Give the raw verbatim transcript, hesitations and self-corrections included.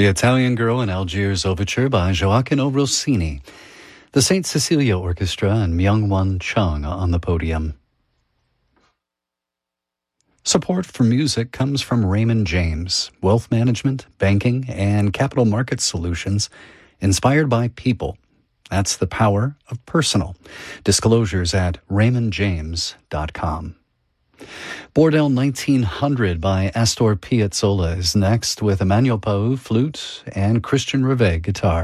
The Italian Girl in Algiers Overture by Gioacchino Rossini. The Saint Cecilia Orchestra and Myung-Won Chung on the podium. Support for music comes from Raymond James, wealth management, banking, and capital market solutions inspired by people. That's the power of personal. Disclosures at raymond james dot com. Bordel nineteen hundred by Astor Piazzolla is next with Emmanuel Pau, flute, and Christian Revet, guitar.